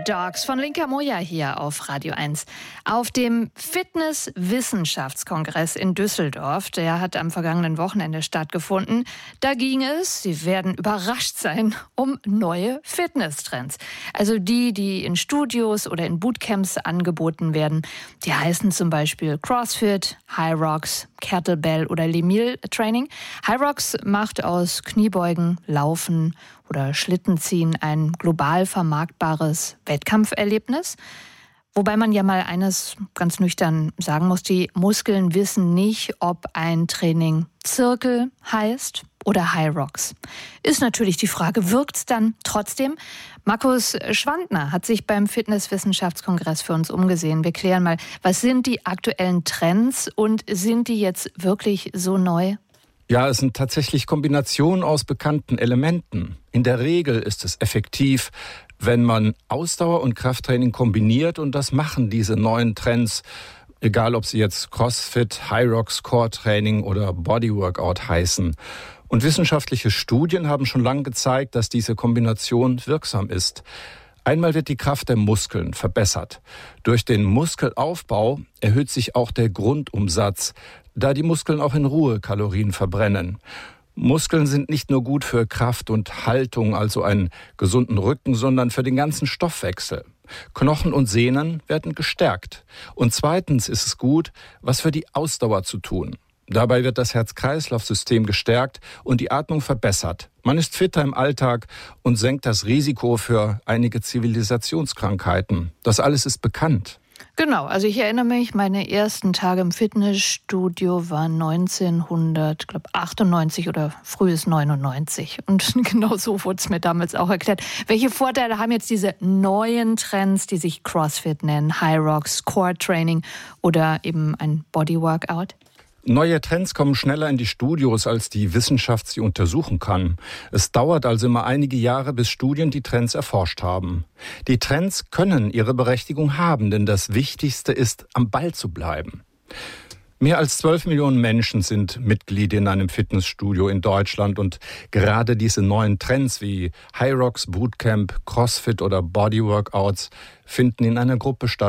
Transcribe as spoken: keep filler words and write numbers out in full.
Dogs von Linka Moja hier auf Radio eins. Auf dem Fitness-Wissenschaftskongress in Düsseldorf, der hat am vergangenen Wochenende stattgefunden, da ging es, Sie werden überrascht sein, um neue Fitnesstrends. Also die, die in Studios oder in Bootcamps angeboten werden. Die heißen zum Beispiel CrossFit, Hyrox, Kettlebell oder Lemil Training. Hyrox macht aus Kniebeugen, Laufen oder Schlittenziehen ein global vermarktbares Wettkampferlebnis. Wobei man ja mal eines ganz nüchtern sagen muss, die Muskeln wissen nicht, ob ein Training Zirkel heißt oder Hyrox. Ist natürlich die Frage, wirkt's dann trotzdem? Markus Schwandner hat sich beim Fitnesswissenschaftskongress für uns umgesehen. Wir klären mal, was sind die aktuellen Trends und sind die jetzt wirklich so neu? Ja, es sind tatsächlich Kombinationen aus bekannten Elementen. In der Regel ist es effektiv, wenn man Ausdauer und Krafttraining kombiniert, und das machen diese neuen Trends, egal ob sie jetzt CrossFit, Hyrox, Core Training oder Bodyworkout heißen. Und wissenschaftliche Studien haben schon lange gezeigt, dass diese Kombination wirksam ist. Einmal wird die Kraft der Muskeln verbessert. Durch den Muskelaufbau erhöht sich auch der Grundumsatz, da die Muskeln auch in Ruhe Kalorien verbrennen. Muskeln sind nicht nur gut für Kraft und Haltung, also einen gesunden Rücken, sondern für den ganzen Stoffwechsel. Knochen und Sehnen werden gestärkt. Und zweitens ist es gut, was für die Ausdauer zu tun. Dabei wird das Herz-Kreislauf-System gestärkt und die Atmung verbessert. Man ist fitter im Alltag und senkt das Risiko für einige Zivilisationskrankheiten. Das alles ist bekannt. Genau, also ich erinnere mich, meine ersten Tage im Fitnessstudio waren neunzehnhundertachtundneunzig oder frühes neunundneunzig. Und genau so wurde es mir damals auch erklärt. Welche Vorteile haben jetzt diese neuen Trends, die sich CrossFit nennen, Hyrox, Core Training oder eben ein Bodyworkout? Neue Trends kommen schneller in die Studios, als die Wissenschaft sie untersuchen kann. Es dauert also immer einige Jahre, bis Studien die Trends erforscht haben. Die Trends können ihre Berechtigung haben, denn das Wichtigste ist, am Ball zu bleiben. Mehr als zwölf Millionen Menschen sind Mitglied in einem Fitnessstudio in Deutschland, und gerade diese neuen Trends wie Hyrox, Bootcamp, CrossFit oder Bodyworkouts finden in einer Gruppe statt,